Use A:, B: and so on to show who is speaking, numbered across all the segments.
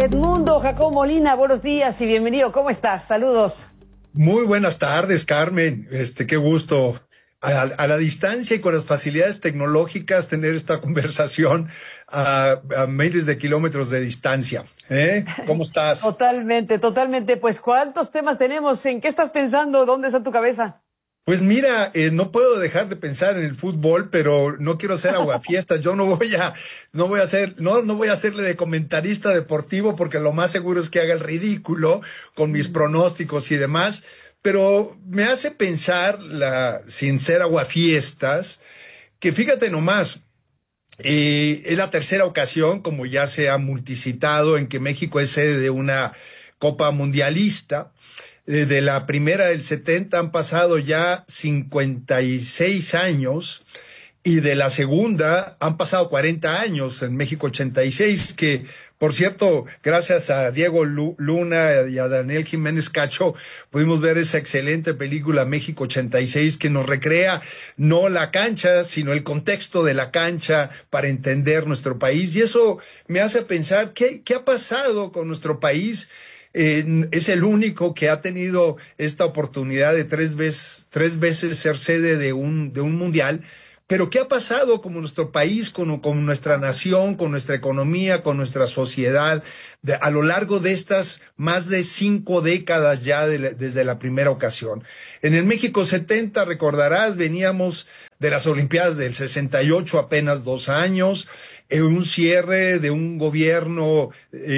A: Edmundo Jacob Molina, buenos días y bienvenido. ¿Cómo estás? Saludos.
B: Muy buenas tardes, Carmen. Qué gusto. A la distancia y con las facilidades tecnológicas tener esta conversación a miles de kilómetros de distancia. ¿Cómo estás?
A: Totalmente, totalmente. Pues, ¿cuántos temas tenemos? ¿En qué estás pensando? ¿Dónde está tu cabeza?
B: Pues mira, no puedo dejar de pensar en el fútbol, pero no quiero ser aguafiestas. Yo no voy a hacerle de comentarista deportivo porque lo más seguro es que haga el ridículo con mis pronósticos y demás. Pero me hace pensar, sin ser aguafiestas, que fíjate nomás, es la tercera ocasión, como ya se ha multicitado, en que México es sede de una Copa Mundialista. De la primera del 70 han pasado ya 56 años y de la segunda han pasado 40 años, en México 86, que por cierto, gracias a Diego Luna y a Daniel Jiménez Cacho, pudimos ver esa excelente película México 86 que nos recrea no la cancha, sino el contexto de la cancha para entender nuestro país. Y eso me hace pensar, ¿qué ha pasado con nuestro país? Es el único que ha tenido esta oportunidad de tres veces ser sede de un mundial. Pero ¿qué ha pasado con nuestro país, con nuestra nación, con nuestra economía, con nuestra sociedad, a lo largo de estas más de 5 décadas ya desde la primera ocasión? En el México 70, recordarás, veníamos de las Olimpiadas del 68, apenas 2 años, un cierre de un gobierno,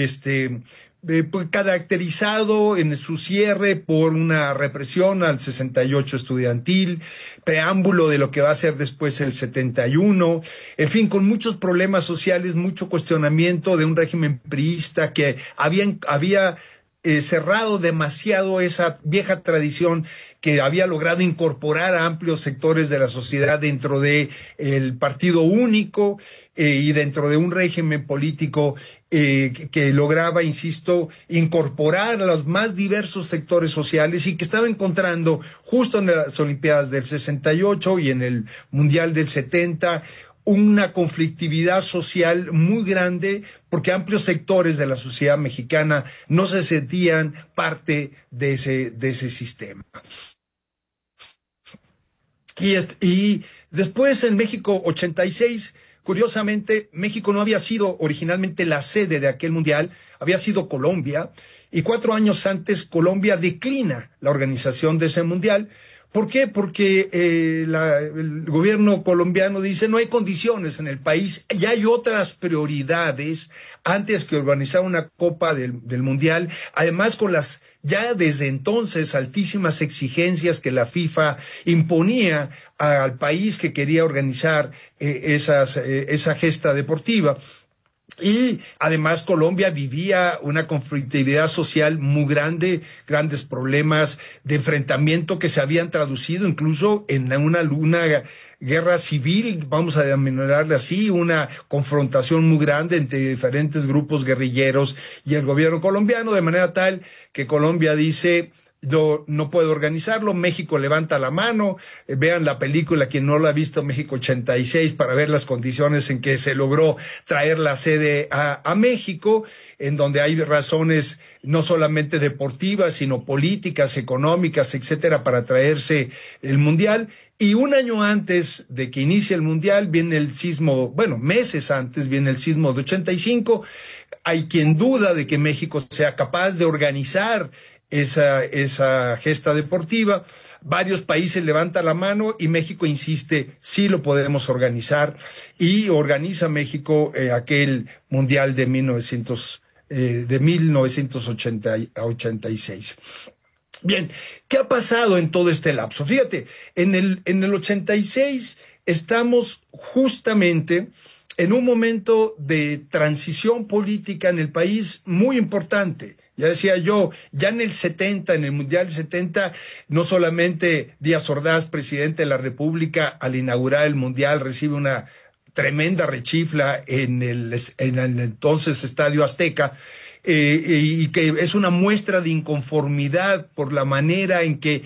B: caracterizado en su cierre por una represión al 68 estudiantil, preámbulo de lo que va a ser después el 71, en fin, con muchos problemas sociales, mucho cuestionamiento de un régimen priista que había cerrado demasiado esa vieja tradición que había logrado incorporar a amplios sectores de la sociedad dentro de el partido único y dentro de un régimen político que lograba, insisto, incorporar a los más diversos sectores sociales y que estaba encontrando justo en las Olimpiadas del 68 y en el Mundial del 70 una conflictividad social muy grande porque amplios sectores de la sociedad mexicana no se sentían parte de ese sistema. Y después en México 86, curiosamente, México no había sido originalmente la sede de aquel mundial, había sido Colombia, y 4 años antes Colombia declina la organización de ese mundial. ¿Por qué? Porque el gobierno colombiano dice no hay condiciones en el país y hay otras prioridades antes que organizar una Copa del Mundial, además con las ya desde entonces altísimas exigencias que la FIFA imponía al país que quería organizar esa gesta deportiva. Y además Colombia vivía una conflictividad social muy grande, grandes problemas de enfrentamiento que se habían traducido incluso en una guerra civil, vamos a denominarla así, una confrontación muy grande entre diferentes grupos guerrilleros y el gobierno colombiano, de manera tal que Colombia dice no puedo organizarlo. México levanta la mano, vean la película, quien no la ha visto, México 86, para ver las condiciones en que se logró traer la sede a México, en donde hay razones no solamente deportivas, sino políticas, económicas, etcétera, para traerse el Mundial. Y un año antes de que inicie el Mundial viene el sismo, bueno, meses antes viene el sismo de 85. Hay quien duda de que México sea capaz de organizar esa gesta deportiva. Varios países levantan la mano y México insiste, sí lo podemos organizar, y organiza México aquel Mundial de 1986. Bien, ¿qué ha pasado en todo este lapso? Fíjate, en el 86 estamos justamente en un momento de transición política en el país muy importante. Ya decía yo, ya en el 70, en el Mundial 70, no solamente Díaz Ordaz, presidente de la República, al inaugurar el Mundial, recibe una tremenda rechifla en el entonces Estadio Azteca, y que es una muestra de inconformidad por la manera en que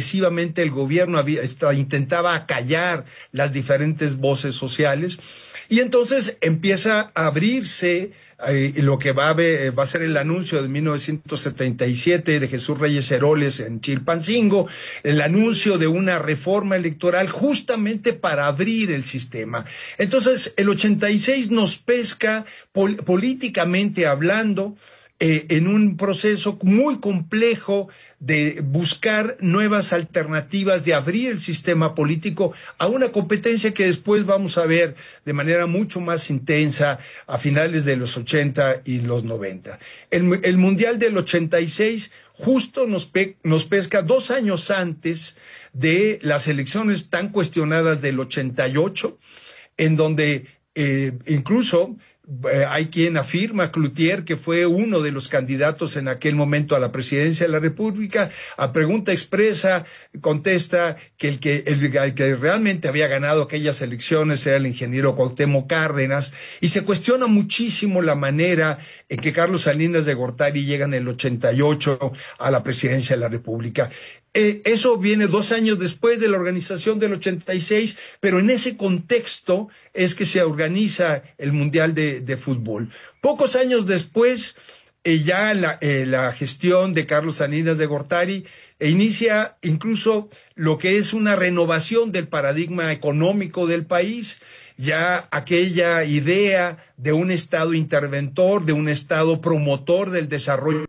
B: represivamente el gobierno intentaba acallar las diferentes voces sociales. Y entonces empieza a abrirse lo que va a ser el anuncio de 1977 de Jesús Reyes Heroles en Chilpancingo, el anuncio de una reforma electoral justamente para abrir el sistema. Entonces, el 86 nos pesca políticamente hablando, en un proceso muy complejo de buscar nuevas alternativas, de abrir el sistema político a una competencia que después vamos a ver de manera mucho más intensa a finales de los 80 y los 90. El Mundial del 86 justo nos pesca 2 años antes de las elecciones tan cuestionadas del 88, en donde incluso hay quien afirma, Cloutier, que fue uno de los candidatos en aquel momento a la presidencia de la República. A pregunta expresa contesta que el que realmente había ganado aquellas elecciones era el ingeniero Cuauhtémoc Cárdenas, y se cuestiona muchísimo la manera en que Carlos Salinas de Gortari llega en el 88 a la presidencia de la República. Eso viene 2 años después de la organización del 86, pero en ese contexto es que se organiza el Mundial de Fútbol. Pocos años después, ya la gestión de Carlos Salinas de Gortari inicia incluso lo que es una renovación del paradigma económico del país. Ya aquella idea de un Estado interventor, de un Estado promotor del desarrollo,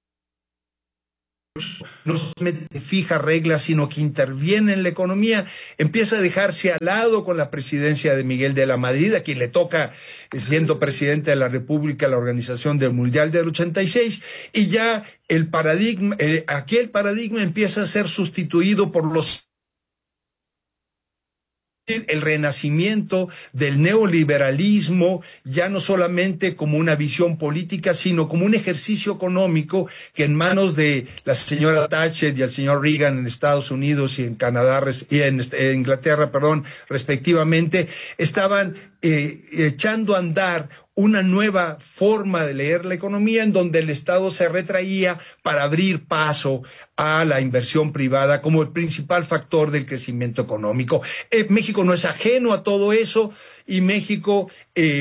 B: no solamente fija reglas, sino que interviene en la economía, empieza a dejarse al lado con la presidencia de Miguel de la Madrid, a quien le toca, siendo presidente de la República, la organización del Mundial del 86, y ya aquel paradigma empieza a ser sustituido por el renacimiento del neoliberalismo, ya no solamente como una visión política, sino como un ejercicio económico que en manos de la señora Thatcher y el señor Reagan en Estados Unidos y en Canadá y en Inglaterra, respectivamente, estaban echando a andar una nueva forma de leer la economía, en donde el Estado se retraía para abrir paso a la inversión privada como el principal factor del crecimiento económico. México no es ajeno a todo eso, y México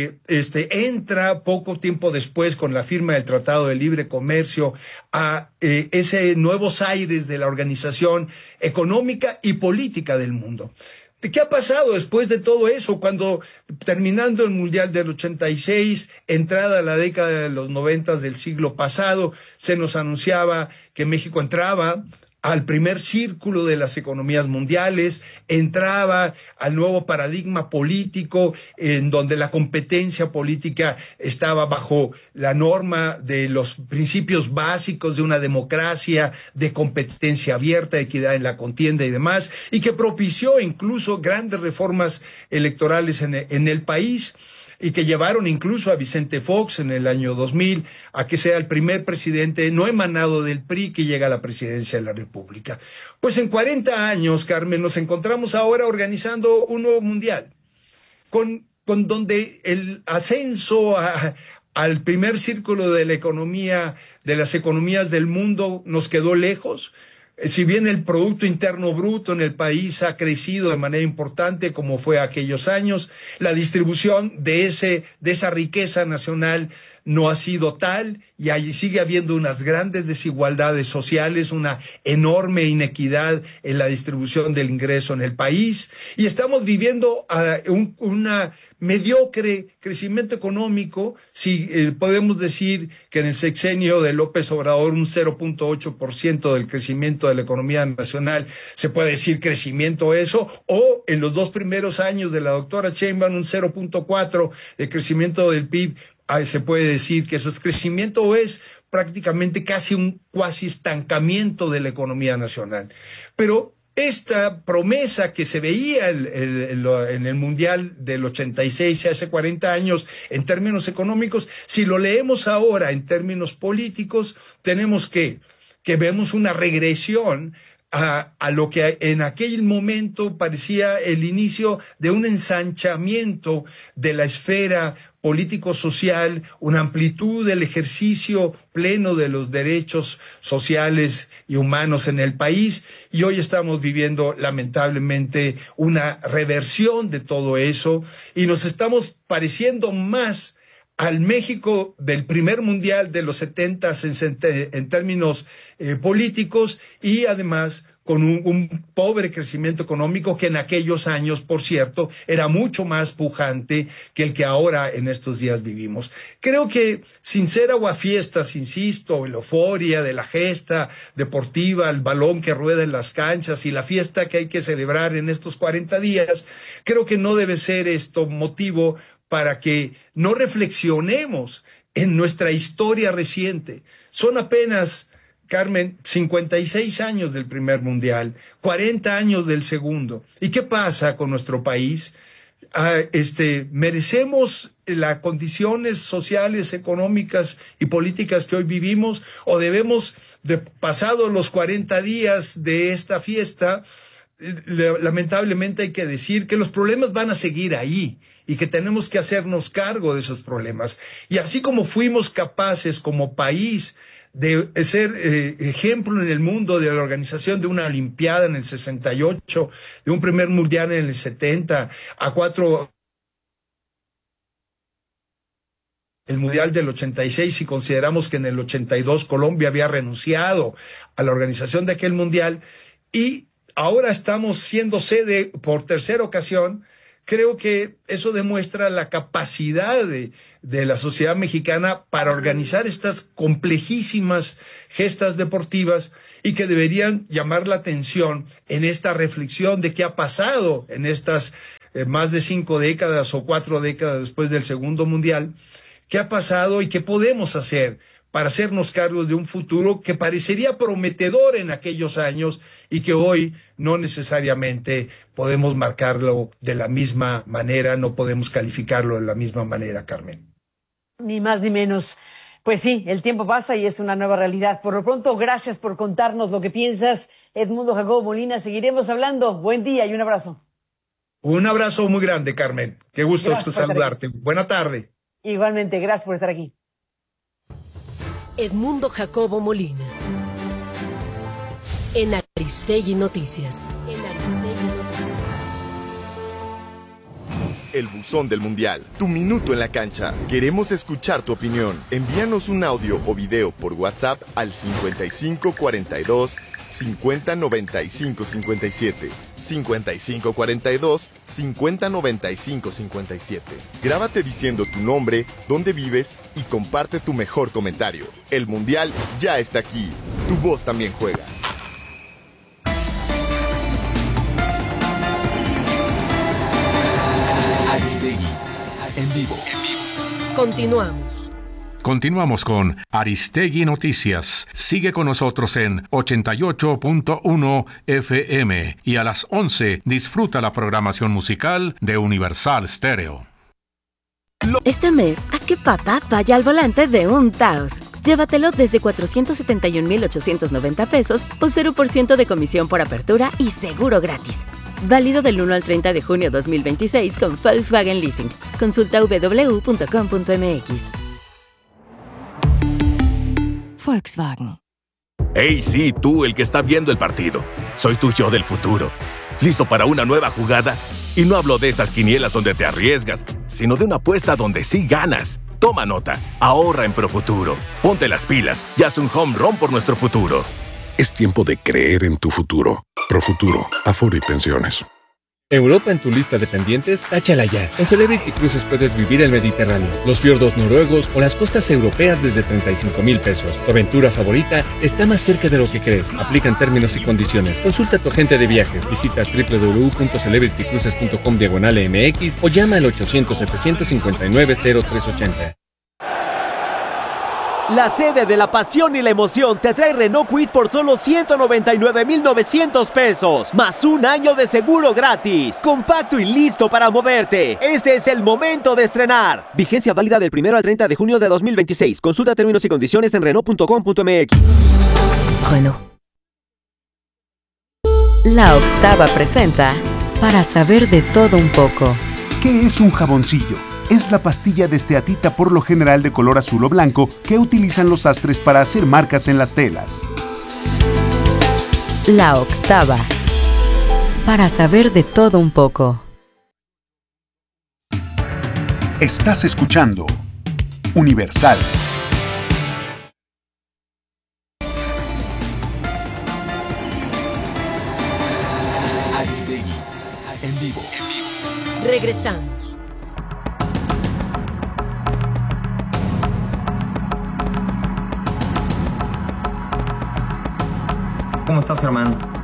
B: entra poco tiempo después, con la firma del Tratado de Libre Comercio, a ese nuevos aires de la organización económica y política del mundo. ¿Qué ha pasado después de todo eso? Cuando, terminando el Mundial del 86, entrada la década de los 90 del siglo pasado, se nos anunciaba que México entraba al primer círculo de las economías mundiales, entraba al nuevo paradigma político, en donde la competencia política estaba bajo la norma de los principios básicos de una democracia de competencia abierta, equidad en la contienda y demás, y que propició incluso grandes reformas electorales en el país, y que llevaron incluso a Vicente Fox en el año 2000 a que sea el primer presidente no emanado del PRI que llega a la presidencia de la República. Pues en 40 años, Carmen, nos encontramos ahora organizando un nuevo mundial, con donde el ascenso al primer círculo de la economía, de las economías del mundo, nos quedó lejos. Si bien el Producto Interno Bruto en el país ha crecido de manera importante, como fue aquellos años, la distribución de esa riqueza nacional no ha sido tal, y allí sigue habiendo unas grandes desigualdades sociales, una enorme inequidad en la distribución del ingreso en el país, y estamos viviendo una mediocre crecimiento económico. Si podemos decir que en el sexenio de López Obrador un 0.8% del crecimiento de la economía nacional se puede decir crecimiento eso, o en los 2 primeros años de la doctora Sheinbaum un 0.4% de crecimiento del PIB, se puede decir que eso es crecimiento, o es prácticamente casi un cuasi estancamiento de la economía nacional. Pero esta promesa que se veía en el Mundial del 86, hace 40 años, en términos económicos, si lo leemos ahora en términos políticos, tenemos que vemos una regresión a lo que en aquel momento parecía el inicio de un ensanchamiento de la esfera político-social, una amplitud del ejercicio pleno de los derechos sociales y humanos en el país, y hoy estamos viviendo lamentablemente una reversión de todo eso y nos estamos pareciendo más al México del primer mundial de los 70 en términos políticos, y además con un pobre crecimiento económico que en aquellos años, por cierto, era mucho más pujante que el que ahora en estos días vivimos. Creo que sin ser aguafiestas, insisto, en la euforia de la gesta deportiva, el balón que rueda en las canchas y la fiesta que hay que celebrar en estos 40 días, creo que no debe ser esto motivo para que no reflexionemos en nuestra historia reciente. Son apenas, Carmen, 56 años del primer mundial, 40 años del segundo. ¿Y qué pasa con nuestro país? ¿Merecemos las condiciones sociales, económicas y políticas que hoy vivimos? ¿O debemos, pasados los 40 días de esta fiesta, lamentablemente hay que decir que los problemas van a seguir ahí y que tenemos que hacernos cargo de esos problemas? Y así como fuimos capaces como país de ser ejemplo en el mundo de la organización de una Olimpiada en el 68, de un primer mundial en el 70, el mundial del 86, si consideramos que en el 82 Colombia había renunciado a la organización de aquel mundial, y ahora estamos siendo sede por tercera ocasión. Creo que eso demuestra la capacidad de la sociedad mexicana para organizar estas complejísimas gestas deportivas, y que deberían llamar la atención en esta reflexión de qué ha pasado en estas más de 5 décadas o 4 décadas después del segundo mundial, qué ha pasado y qué podemos hacer para hacernos cargo de un futuro que parecería prometedor en aquellos años y que hoy no necesariamente podemos marcarlo de la misma manera, no podemos calificarlo de la misma manera, Carmen.
A: Ni más ni menos. Pues sí, el tiempo pasa y es una nueva realidad. Por lo pronto, gracias por contarnos lo que piensas, Edmundo Jacobo Molina. Seguiremos hablando. Buen día y un abrazo.
B: Un abrazo muy grande, Carmen. Qué gusto saludarte. Buena tarde.
A: Igualmente, gracias por estar aquí.
C: Edmundo Jacobo Molina. En Aristegui Noticias.
D: El buzón del Mundial. Tu minuto en la cancha. Queremos escuchar tu opinión. Envíanos un audio o video por WhatsApp al 5542 5095 57. 5542 5095 57. Grábate diciendo tu nombre, dónde vives y comparte tu mejor comentario. El Mundial ya está aquí. Tu voz también juega.
E: Aristegui, en vivo.
C: Continuamos
E: con Aristegui Noticias. Sigue con nosotros en 88.1 FM y a las 11 disfruta la programación musical de Universal Stereo.
F: Este mes, haz que papá vaya al volante de un Taos. Llévatelo desde 471,890 pesos o 0% de comisión por apertura y seguro gratis. Válido del 1 al 30 de junio 2026 con Volkswagen Leasing. Consulta www.com.mx. Volkswagen.
G: Hey, sí, tú, el que está viendo el partido. Soy tu yo del futuro. ¿Listo para una nueva jugada? Y no hablo de esas quinielas donde te arriesgas, sino de una apuesta donde sí ganas. Toma nota, ahorra en Profuturo. Ponte las pilas y haz un home run por nuestro futuro.
H: Es tiempo de creer en tu futuro. Profuturo, Afore y Pensiones.
I: Europa en tu lista de pendientes, táchala ya. En Celebrity Cruises puedes vivir el Mediterráneo, los fiordos noruegos o las costas europeas desde 35,000 pesos. Tu aventura favorita está más cerca de lo que crees. Aplican términos y condiciones. Consulta a tu agente de viajes. Visita www.celebritycruises.com/MX o llama al 800-759-0380.
J: La sede de la pasión y la emoción te trae Renault Kwid por solo 199,900 pesos, más un año de seguro gratis. Compacto y listo para moverte. Este es el momento de estrenar. Vigencia válida del 1 al 30 de junio de 2026. Consulta términos y condiciones en Renault.com.mx.
F: Renault. La Octava presenta Para saber de todo un poco.
K: ¿Qué es un jaboncillo? es la pastilla de esteatita, por lo general de color azul o blanco, que utilizan los sastres para hacer marcas en las telas.
L: La octava. Para saber de todo un poco.
K: Estás escuchando Universal.
C: Aristegui, en vivo.
F: Regresamos.
M: ¿Cómo estás, Germán?